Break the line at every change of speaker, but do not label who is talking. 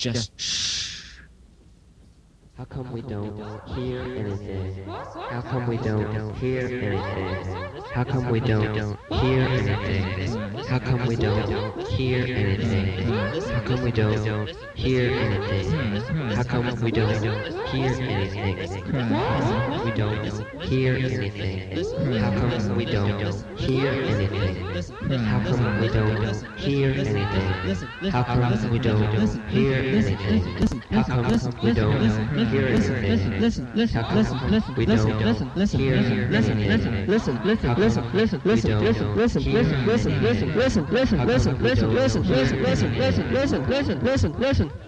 just shh.
How come we don't hear anything? How come we don't hear anything? How come we don't hear anything? How come we don't hear anything? How come we don't hear anything? How come we don't hear anything? We don't hear anything. How come we don't hear anything? How come we don't hear anything? How come we don't hear anything? How come we don't hear anything?
Listen, listen,
How
listen,
come
listen,
we
listen,
don't
listen, listen,
hear
listen, listen,
anything?
listen, listen,
How
listen,
come
listen,
we
listen,
don't
listen, listen,
hear
listen, listen, listen,
anything?
listen, listen,
How
listen,
come we
listen,
don't
listen,
hear
listen, listen,
anything?
listen, listen, listen, listen, listen.